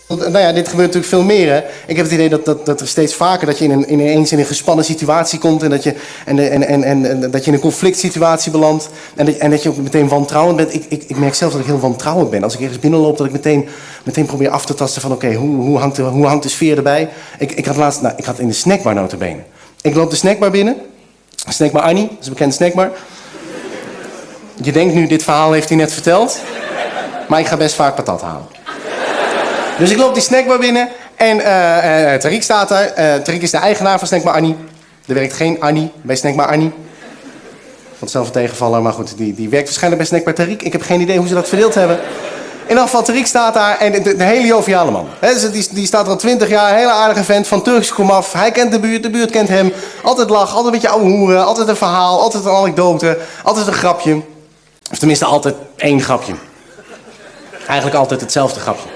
Nou ja, dit gebeurt natuurlijk veel meer, hè. Ik heb het idee dat er steeds vaker dat je ineens in een gespannen situatie komt en dat je in een conflict situatie belandt en dat je ook meteen wantrouwend bent. Ik merk zelf dat ik heel wantrouwend ben. Als ik ergens binnenloop, dat ik meteen probeer af te tasten van oké, hoe hangt de sfeer erbij? Ik had in de snackbar nota bene. Ik loop de snackbar binnen. Snackbar Annie, dat is een bekende snackbar. Je denkt nu, dit verhaal heeft hij net verteld. Maar ik ga best vaak patat halen. Dus ik loop die snackbar binnen en Tariq staat daar. Tariq is de eigenaar van snackbar Annie. Er werkt geen Annie bij snackbar Annie. Vond zelf een tegenvaller, maar goed, die werkt waarschijnlijk bij snackbar Tariq. Ik heb geen idee hoe ze dat verdeeld hebben. In ieder geval, Tariq staat daar en de hele joviale man. Die staat er al 20 jaar, een hele aardige vent, van Turks komaf. Hij kent de buurt kent hem. Altijd lachen, altijd een beetje ouwe hoeren, altijd een verhaal, altijd een anekdote, altijd een grapje. Of tenminste, altijd één grapje. Eigenlijk altijd hetzelfde grapje.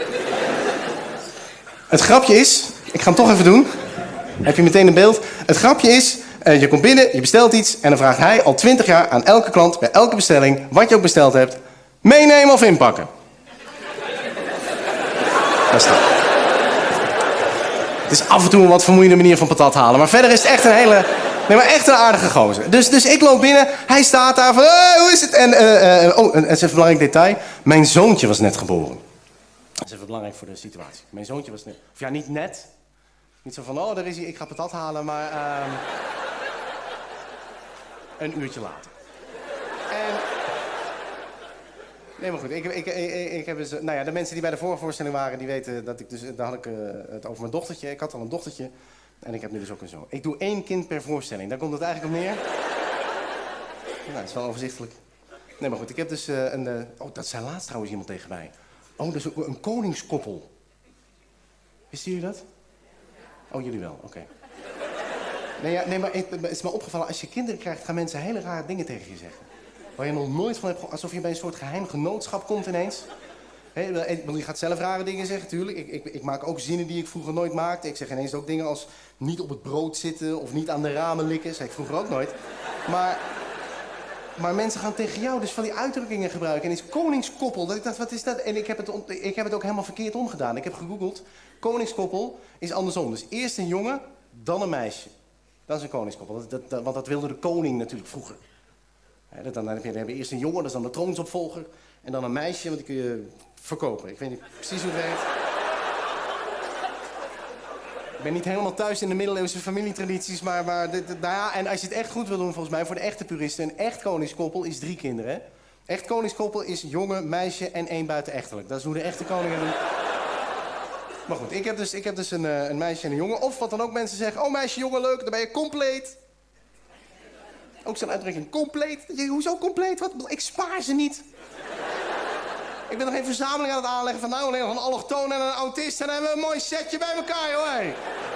Het grapje is, ik ga hem toch even doen. Heb je meteen een beeld? Het grapje is, je komt binnen, je bestelt iets en dan vraagt hij al 20 jaar aan elke klant, bij elke bestelling, wat je ook besteld hebt, meenemen of inpakken. Dat is dat. Het is af en toe een wat vermoeiende manier van patat halen, maar verder is het echt echt een aardige gozer. Dus ik loop binnen, hij staat daar van, hoe is het? En het is even een belangrijk detail, mijn zoontje was net geboren. Dat is even belangrijk voor de situatie. Mijn zoontje was net... Of ja, niet net. Niet zo van, daar is hij, ik ga patat halen, maar... een uurtje later. En... Nee, maar goed, ik heb dus... Nou ja, de mensen die bij de vorige voorstelling waren, die weten dat ik dus... Daar had ik het over mijn dochtertje. Ik had al een dochtertje. En ik heb nu dus ook een zoon. Ik doe 1 kind per voorstelling. Daar komt het eigenlijk op neer. Nou, dat is wel overzichtelijk. Nee, maar goed, ik heb dus dat zei laatst trouwens iemand tegen mij. Oh, dat is een koningskoppel. Wisten jullie dat? Oh, jullie wel, oké. Nee, maar het is me opgevallen, als je kinderen krijgt, gaan mensen hele rare dingen tegen je zeggen. Waar je nog nooit van hebt gehoord, alsof je bij een soort geheim genootschap komt ineens. Je gaat zelf rare dingen zeggen, tuurlijk. Ik maak ook zinnen die ik vroeger nooit maakte. Ik zeg ineens ook dingen als niet op het brood zitten of niet aan de ramen likken. Dat zei ik vroeger ook nooit. Maar mensen gaan tegen jou dus van die uitdrukkingen gebruiken. En is koningskoppel, dat ik dacht, wat is dat? En ik heb het ook helemaal verkeerd omgedaan. Ik heb gegoogeld, koningskoppel is andersom. Dus eerst een jongen, dan een meisje. Dat is een koningskoppel, want dat wilde de koning natuurlijk vroeger. Dan heb je eerst een jongen, dat is dan de troonsopvolger. En dan een meisje, want die kun je verkopen. Ik weet niet precies hoe het werkt. Ik ben niet helemaal thuis in de middeleeuwse familietradities, maar en als je het echt goed wil doen, volgens mij, voor de echte puristen, een echt koningskoppel is 3 kinderen, hè? Echt koningskoppel is jongen, meisje en 1 buitenechtelijk. Dat is hoe de echte koningen doen. Maar goed, ik heb dus een meisje en een jongen. Of wat dan ook mensen zeggen, oh meisje, jongen, leuk, dan ben je compleet. Ook zo'n uitdrukking, compleet. Hoezo compleet? Wat? Ik spaar ze niet. Ik ben nog een verzameling aan het aanleggen van alleen nog een allochtoon en een autist. En dan hebben we een mooi setje bij elkaar, joh. Hey.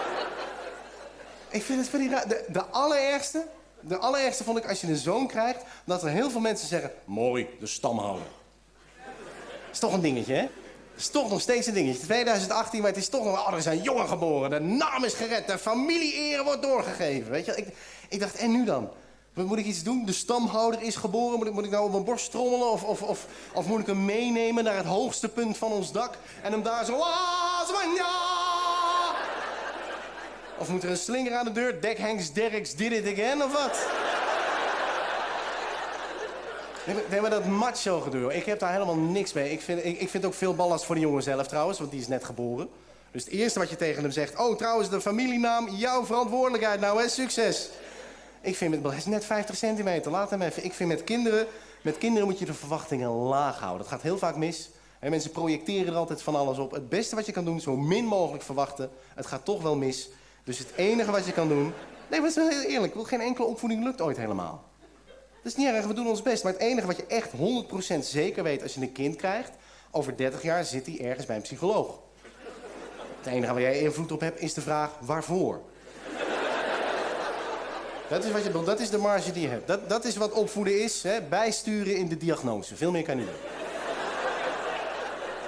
Ik vind het pretty raar. De allerergste vond ik als je een zoon krijgt, dat er heel veel mensen zeggen, mooi, de stamhouder. Dat is toch een dingetje, hè? Dat is toch nog steeds een dingetje. 2018, maar het is toch nog, er is een jongen geboren. De naam is gered, de familie-ere wordt doorgegeven. Weet je, ik dacht, en nu dan? Moet ik iets doen? De stamhouder is geboren. Moet ik nou op mijn borst trommelen? Of moet ik hem meenemen naar het hoogste punt van ons dak? En hem daar zo... Of moet er een slinger aan de deur? Deck Hanks Derricks did it again, of wat? Nee, maar dat macho gedoe, ik heb daar helemaal niks mee. Ik vind ook veel ballast voor de jongen zelf trouwens, want die is net geboren. Dus het eerste wat je tegen hem zegt... Oh, trouwens, de familienaam, jouw verantwoordelijkheid nou, hè? Succes. Ik vind hij is net 50 centimeter, laat hem even. Ik vind met kinderen moet je de verwachtingen laag houden. Dat gaat heel vaak mis. En mensen projecteren er altijd van alles op. Het beste wat je kan doen, zo min mogelijk verwachten. Het gaat toch wel mis. Dus het enige wat je kan doen... Nee, maar dat is wel heel eerlijk. Geen enkele opvoeding lukt ooit helemaal. Dat is niet erg, we doen ons best. Maar het enige wat je echt 100% zeker weet als je een kind krijgt... Over 30 jaar zit hij ergens bij een psycholoog. Het enige waar jij invloed op hebt is de vraag waarvoor. Dat is wat je bedoelt, dat is de marge die je hebt. Dat is wat opvoeden is, hè? Bijsturen in de diagnose. Veel meer kan je niet doen.